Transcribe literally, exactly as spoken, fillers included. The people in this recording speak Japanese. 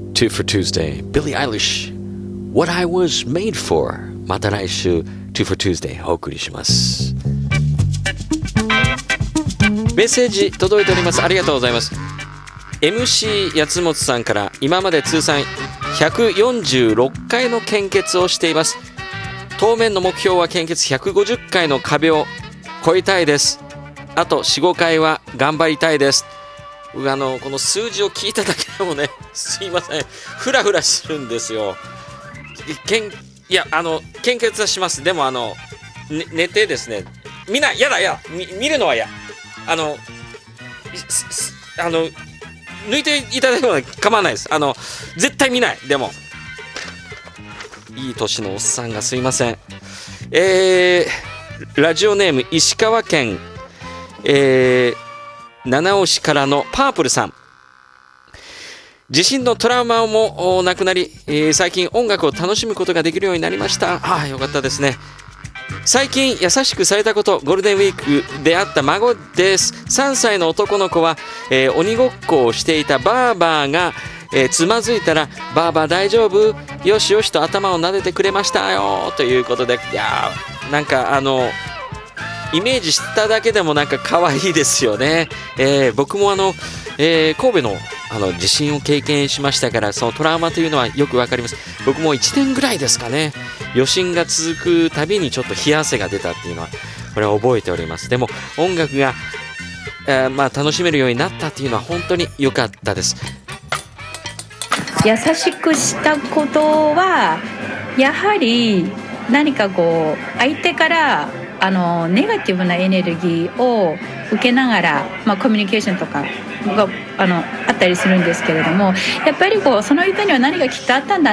Two for Tuesday Billie Eilish What I Was Made For また来週 Two for Tuesday お送りします。メッセージ届いております。ありがとうございます。 エムシー やつもつさんから今まで通算ひゃくよんじゅうろっかいの献血をしています。当面の目標は献血ひゃくごじゅっかいの壁を超えたいです。あと よん,ご 回は頑張りたいです。あのこの数字を聞いただけでもね、すいません、フラフラするんですよ。けんいやあの献血はします。でもあの、ね、寝てですね、みんなやだやだ 見, 見るのはやあのあの抜いていただくのは構わないです。あの絶対見ない。でもいい年のおっさんがすいません。えー、ラジオネーム石川県、えー、七尾市からのパープルさん。地震のトラウマもなくなり、えー、最近音楽を楽しむことができるようになりました。ああ、よかったですね。最近優しくされたこと、ゴールデンウィークであった孫です。さんさいの男の子は、えー、鬼ごっこをしていたバーバーが、えー、つまずいたらバーバー大丈夫よしよしと頭を撫でてくれましたよということで、いやーなんかあのイメージしただけでもなんか可愛いですよね。えー、僕もあの、えー、神戸のあの地震を経験しましたから、そのトラウマというのはよくわかります。僕もいちねんぐらいですかね、余震が続くたびにちょっと冷や汗が出たっていうのはこれは覚えております。でも音楽が、えーまあ、楽しめるようになったっていうのは本当に良かったです。 優しくしたことはやはり何かこう相手からあのネガティブなエネルギーを受けながら、まあ、コミュニケーションとかがあのあったりするんですけれども、やっぱりこうその人には何がきっとあったんだ